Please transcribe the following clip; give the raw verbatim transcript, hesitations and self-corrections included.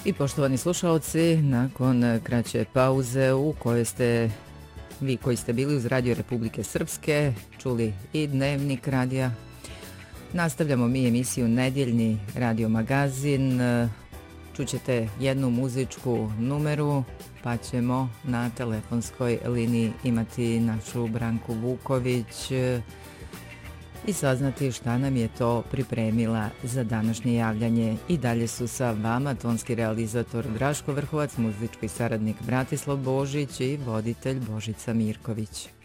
I poštovani slušalci, nakon kraće pauze u kojoj ste, vi koji ste bili uz Radio Republike Srpske, čuli i Dnevnik radija, nastavljamo mi emisiju Nedjeljni radio magazin. Čućete jednu muzičku numeru, pa ćemo na telefonskoj liniji imati našu Branku Vuković i saznati šta nam je to pripremila za današnje javljanje. I dalje su sa vama tonski realizator Draško Vrhovac, muzički saradnik Bratislav Božić i voditelj Božica Mirković.